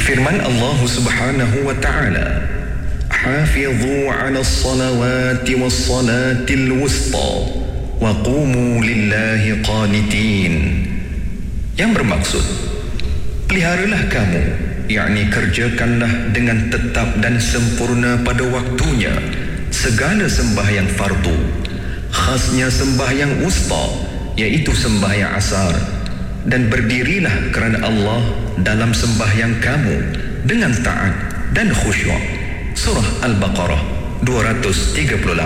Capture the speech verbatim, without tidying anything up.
Firman Allah Subhanahu wa ta'ala, "Hafidhu 'alas salawati was salatil wusta wa qumu lillahi qanitin." Yang bermaksud, peliharalah kamu, yakni kerjakanlah dengan tetap dan sempurna pada waktunya segala sembahyang fardu, khasnya sembahyang wusta, iaitu sembahyang asar, dan berdirilah kerana Allah dalam sembahyang kamu dengan taat dan khusyuk. Surah Al-Baqarah dua ratus tiga puluh lapan.